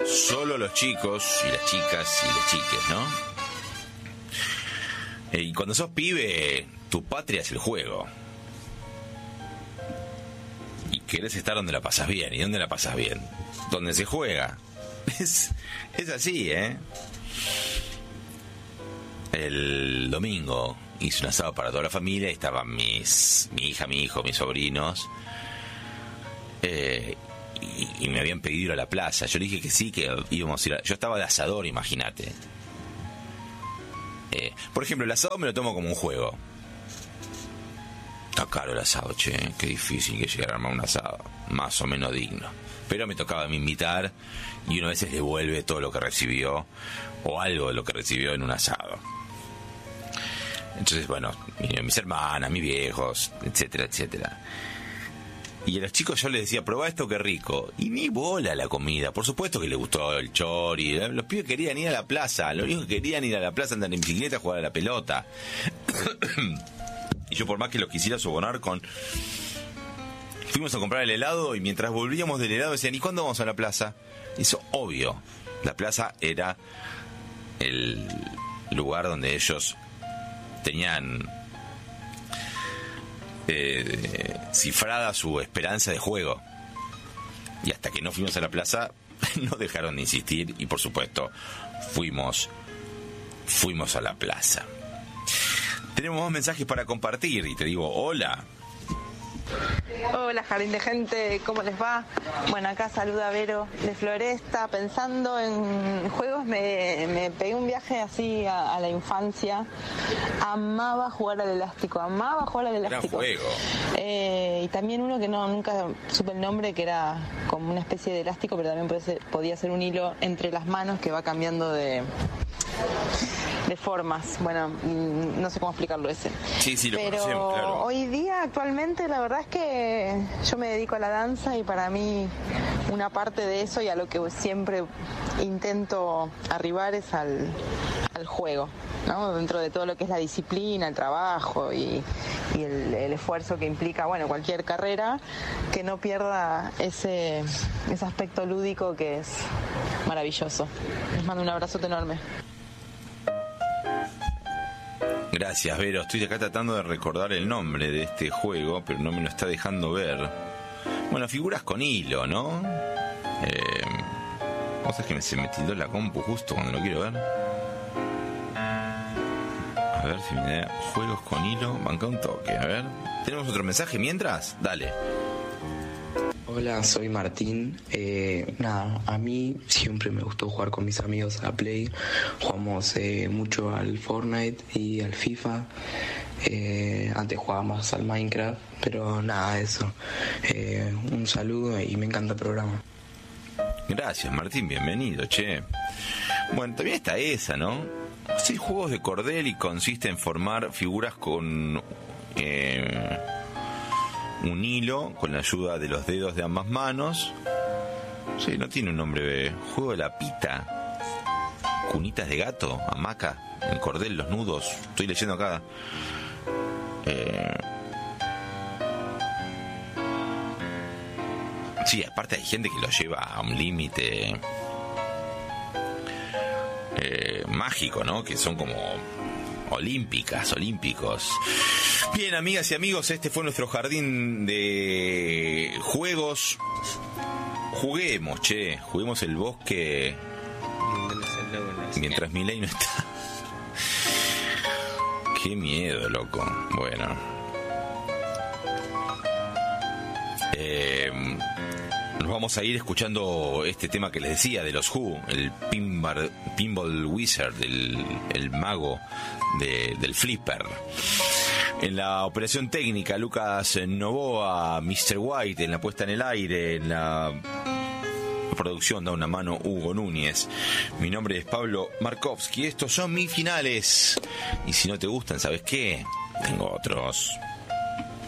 solo los chicos y las chicas y las chiques, ¿no? Y cuando sos pibe, tu patria es el juego. Y querés estar donde la pasas bien. ¿Y dónde la pasas bien? Donde se juega. Es así, ¿eh? El domingo hice un asado para toda la familia y estaban mi hija, mi hijo, mis sobrinos. Y me habían pedido ir a la plaza. Yo le dije que sí, que íbamos a ir yo estaba de asador, imagínate. Por ejemplo, el asado me lo tomo como un juego. Está caro el asado, che. Qué difícil que llegar a armar un asado más o menos digno. Pero me tocaba a mí invitar y uno a veces devuelve todo lo que recibió o algo de lo que recibió en un asado. Entonces, bueno, mis hermanas, mis viejos, etcétera, etcétera. Y a los chicos yo les decía, probá esto, qué rico. Y ni bola la comida. Por supuesto que les gustó el chori. Los pibes querían ir a la plaza. Los únicos que querían ir a la plaza, andar en bicicleta, jugar a la pelota. Y yo, por más que los quisiera sobornar con... Fuimos a comprar el helado y mientras volvíamos del helado decían, ¿y cuándo vamos a la plaza? Eso, obvio. La plaza era el lugar donde ellos tenían cifrada su esperanza de juego. Y hasta que no fuimos a la plaza no dejaron de insistir y por supuesto fuimos a la plaza. Tenemos más mensajes para compartir y te digo hola. Hola, jardín de gente, ¿cómo les va? Bueno, acá saluda Vero de Floresta. Pensando en juegos, me pegué un viaje así a la infancia. Amaba jugar al elástico. Gran juego. Y también uno que nunca supe el nombre, que era como una especie de elástico, pero también podía ser un hilo entre las manos que va cambiando de formas. Bueno, no sé cómo explicarlo ese. Sí, lo pero conocemos, claro. Hoy día, actualmente, la verdad es que yo me dedico a la danza y para mí una parte de eso y a lo que siempre intento arribar es al juego, ¿no? Dentro de todo lo que es la disciplina, el trabajo y el esfuerzo que implica, bueno, cualquier carrera, que no pierda ese aspecto lúdico que es maravilloso. Les mando un abrazote enorme. Gracias, Vero. Estoy acá tratando de recordar el nombre de este juego, pero no me lo está dejando ver. Bueno, figuras con hilo, ¿no? Cosas que se me tildó la compu justo cuando lo quiero ver. A ver si me da juegos con hilo. Banca un toque, a ver. ¿Tenemos otro mensaje mientras? Dale. Hola, soy Martín. A mí siempre me gustó jugar con mis amigos a la Play. Jugamos mucho al Fortnite y al FIFA. Antes jugábamos al Minecraft, pero nada, eso. Un saludo y me encanta el programa. Gracias, Martín, bienvenido, che. Bueno, también está esa, ¿no? Sí, juegos de cordel y consiste en formar figuras con un hilo con la ayuda de los dedos de ambas manos. Sí, no tiene un nombre. Juego de la pita. Cunitas de gato, hamaca, el cordel, los nudos. Estoy leyendo acá. Sí, aparte hay gente que lo lleva a un límite mágico, ¿no? Que son como olímpicos. Bien, amigas y amigos, este fue nuestro jardín de juegos. Juguemos el bosque mientras Milei no está. Qué miedo, loco. Bueno, nos vamos a ir escuchando este tema que les decía de los Who, el Pinball Wizard, el mago del flipper. En la operación técnica, Lucas Novoa, Mr. White, en la puesta en el aire, en la producción da una mano Hugo Núñez. Mi nombre es Pablo Markovsky. Estos son mis finales. Y si no te gustan, ¿sabes qué? Tengo otros.